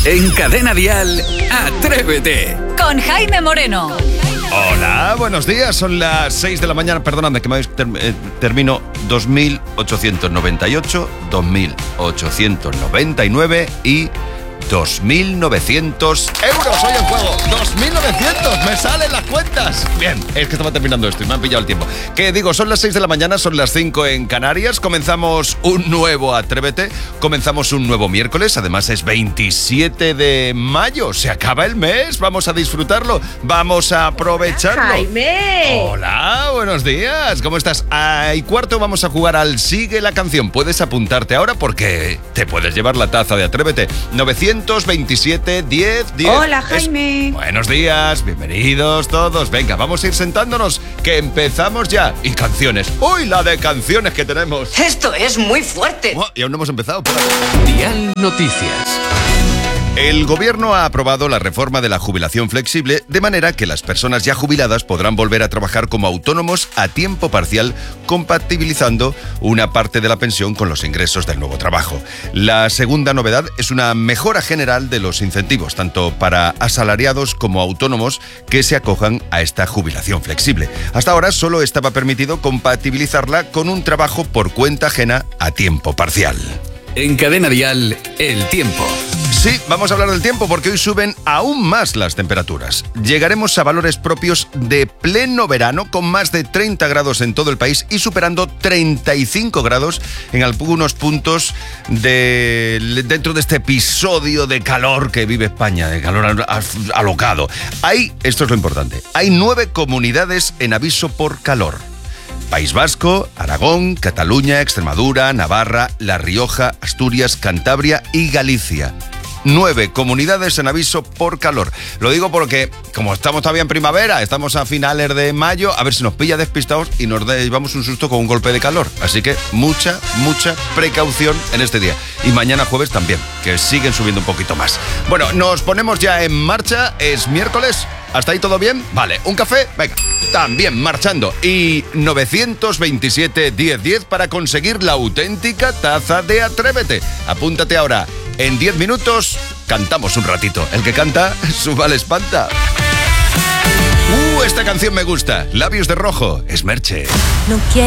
En Cadena Dial, Atrévete. Con Jaime Moreno. Hola, buenos días. Son las 6 de la mañana. Perdóname que termino 2.898, 2.899 y 2.900 euros hoy en juego. 2.900, me salen las cuentas. Bien, es que estaba terminando esto y me han pillado el tiempo. ¿Qué digo? Son las 6 de la mañana, son las 5 en Canarias. Comenzamos un nuevo Atrévete. Comenzamos un nuevo miércoles. Además es 27 de mayo. Se acaba el mes. Vamos a disfrutarlo. Vamos a aprovecharlo. ¡Jaime! Hola, buenos días. ¿Cómo estás? Y cuarto vamos a jugar al Sigue la Canción. Puedes apuntarte ahora porque te puedes llevar la taza de Atrévete. 927 10 10. Hola, Jaime. Buenos días, bienvenidos todos. Venga, vamos a ir sentándonos, que empezamos ya. Y canciones. ¡Uy, la de canciones que tenemos! Esto es muy fuerte. Oh, y aún no hemos empezado. Dial Noticias. El gobierno ha aprobado la reforma de la jubilación flexible, de manera que las personas ya jubiladas podrán volver a trabajar como autónomos a tiempo parcial, compatibilizando una parte de la pensión con los ingresos del nuevo trabajo. La segunda novedad es una mejora general de los incentivos, tanto para asalariados como autónomos que se acojan a esta jubilación flexible. Hasta ahora solo estaba permitido compatibilizarla con un trabajo por cuenta ajena a tiempo parcial. En Cadena Dial, el tiempo. Sí, vamos a hablar del tiempo porque hoy suben aún más las temperaturas. Llegaremos a valores propios de pleno verano con más de 30 grados en todo el país y superando 35 grados en algunos puntos dentro de este episodio de calor que vive España, de calor alocado. Esto es lo importante, hay 9 comunidades en aviso por calor. País Vasco, Aragón, Cataluña, Extremadura, Navarra, La Rioja, Asturias, Cantabria y Galicia. 9 comunidades en aviso por calor. Lo digo porque, como estamos todavía en primavera, estamos a finales de mayo, a ver si nos pilla despistados y nos llevamos un susto con un golpe de calor. Así que mucha precaución en este día. Y mañana jueves también, que siguen subiendo un poquito más. Bueno, nos ponemos ya en marcha. Es miércoles. ¿Hasta ahí todo bien? Vale, ¿un café? Venga, también marchando. Y 927 10 10 para conseguir la auténtica taza de Atrévete. Apúntate ahora. En 10 minutos cantamos un ratito. El que canta, su vale espanta. Esta canción me gusta. Labios de rojo. Es Merche. No quiero